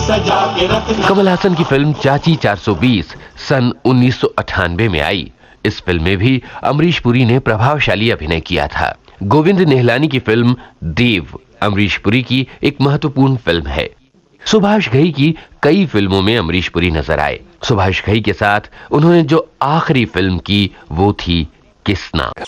सजा के रखना। कमल हासन की फिल्म चाची 420 सन 1998 में आई। इस फिल्म में भी अमरीश पुरी ने प्रभावशाली अभिनय किया था। गोविंद निहलानी की फिल्म देव अमरीश पुरी की एक महत्वपूर्ण फिल्म है। सुभाष घई की कई फिल्मों में अमरीश पुरी नजर आए। सुभाष घई के साथ उन्होंने जो आखिरी फिल्म की वो थी किसना।